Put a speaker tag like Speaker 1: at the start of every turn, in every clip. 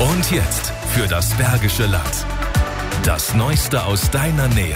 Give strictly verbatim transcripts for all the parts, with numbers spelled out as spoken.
Speaker 1: Und jetzt für das Bergische Land. Das Neueste aus deiner Nähe.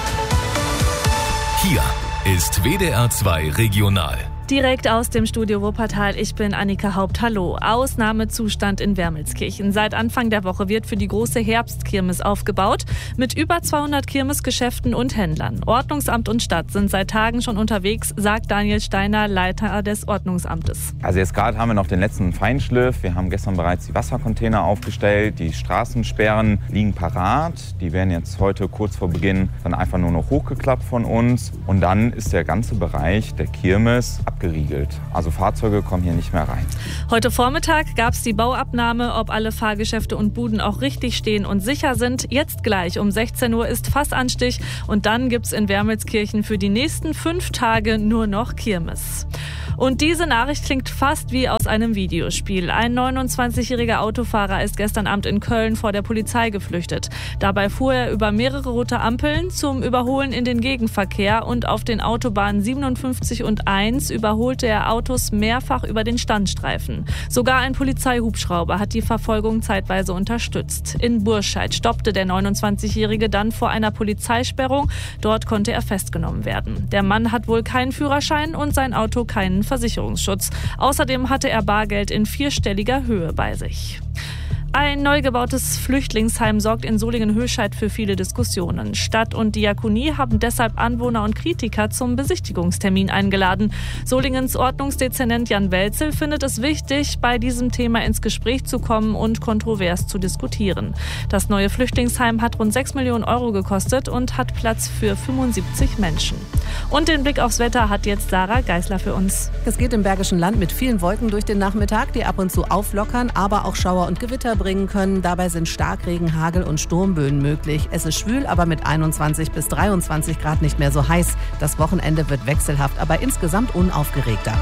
Speaker 1: Hier ist W D R zwei Regional.
Speaker 2: Direkt aus dem Studio Wuppertal, ich bin Annika Haupt. Hallo. Ausnahmezustand in Wermelskirchen. Seit Anfang der Woche wird für die große Herbstkirmes aufgebaut, mit über zweihundert Kirmesgeschäften und Händlern. Ordnungsamt und Stadt sind seit Tagen schon unterwegs, sagt Daniel Steiner, Leiter des Ordnungsamtes.
Speaker 3: Also jetzt gerade haben wir noch den letzten Feinschliff. Wir haben gestern bereits die Wassercontainer aufgestellt, die Straßensperren liegen parat. Die werden jetzt heute kurz vor Beginn dann einfach nur noch hochgeklappt von uns. Und dann ist der ganze Bereich der Kirmes abgeriegelt. Also Fahrzeuge kommen hier nicht mehr rein.
Speaker 2: Heute Vormittag gab es die Bauabnahme, ob alle Fahrgeschäfte und Buden auch richtig stehen und sicher sind. Jetzt gleich um sechzehn Uhr ist Fassanstich und dann gibt es in Wermelskirchen für die nächsten fünf Tage nur noch Kirmes. Und diese Nachricht klingt fast wie aus einem Videospiel. Ein neunundzwanzigjähriger Autofahrer ist gestern Abend in Köln vor der Polizei geflüchtet. Dabei fuhr er über mehrere rote Ampeln zum Überholen in den Gegenverkehr und auf den Autobahnen siebenundfünfzig und eins überholte er Autos mehrfach über den Standstreifen. Sogar ein Polizeihubschrauber hat die Verfolgung zeitweise unterstützt. In Burscheid stoppte der neunundzwanzigjährige dann vor einer Polizeisperrung. Dort konnte er festgenommen werden. Der Mann hat wohl keinen Führerschein und sein Auto keinen Versicherungsschutz. Außerdem hatte er Bargeld in vierstelliger Höhe bei sich. Ein neu gebautes Flüchtlingsheim sorgt in Solingen-Höscheid für viele Diskussionen. Stadt und Diakonie haben deshalb Anwohner und Kritiker zum Besichtigungstermin eingeladen. Solingens Ordnungsdezernent Jan Welzel findet es wichtig, bei diesem Thema ins Gespräch zu kommen und kontrovers zu diskutieren. Das neue Flüchtlingsheim hat rund sechs Millionen Euro gekostet und hat Platz für fünfundsiebzig Menschen. Und den Blick aufs Wetter hat jetzt Sarah Geisler für uns.
Speaker 4: Es geht im Bergischen Land mit vielen Wolken durch den Nachmittag, die ab und zu auflockern, aber auch Schauer und Gewitter bringen können. Dabei sind Starkregen, Hagel und Sturmböen möglich. Es ist schwül, aber mit einundzwanzig bis dreiundzwanzig Grad nicht mehr so heiß. Das Wochenende wird wechselhaft, aber insgesamt unaufgeregter.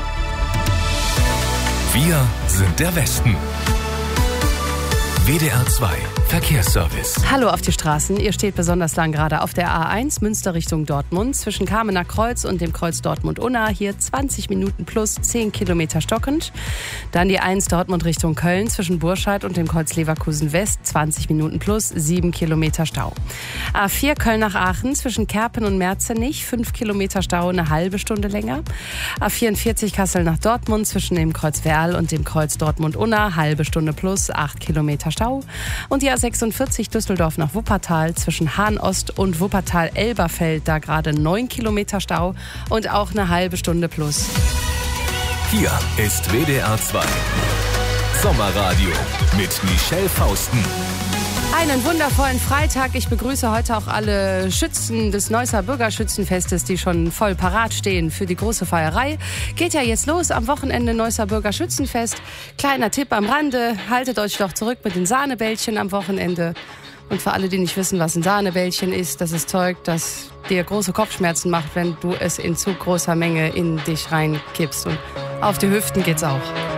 Speaker 1: Wir sind der Westen. W D R zwei Verkehrsservice.
Speaker 5: Hallo auf die Straßen. Ihr steht besonders lang gerade auf der A eins Münster Richtung Dortmund zwischen Kamener Kreuz und dem Kreuz Dortmund-Unna. Hier zwanzig Minuten plus zehn Kilometer stockend. Dann die eins Dortmund Richtung Köln zwischen Burscheid und dem Kreuz Leverkusen West. zwanzig Minuten plus sieben Kilometer Stau. A vier Köln nach Aachen zwischen Kerpen und Merzenich. fünf Kilometer Stau, eine halbe Stunde länger. A vierundvierzig Kassel nach Dortmund zwischen dem Kreuz Werl und dem Kreuz Dortmund-Unna. Halbe Stunde plus acht Kilometer Stau. Und die A sechsundvierzig Düsseldorf nach Wuppertal zwischen Hahn-Ost und Wuppertal-Elberfeld, da gerade neun Kilometer Stau und auch eine halbe Stunde plus.
Speaker 1: Hier ist W D R zwei Sommerradio mit Michelle Fausten.
Speaker 5: Einen wundervollen Freitag. Ich begrüße heute auch alle Schützen des Neusser Bürgerschützenfestes, die schon voll parat stehen für die große Feierei. Geht ja jetzt los am Wochenende Neusser Bürgerschützenfest. Kleiner Tipp am Rande, haltet euch doch zurück mit den Sahnebällchen am Wochenende. Und für alle, die nicht wissen, was ein Sahnebällchen ist, das ist Zeug, das dir große Kopfschmerzen macht, wenn du es in zu großer Menge in dich reinkippst. Und auf die Hüften geht's auch.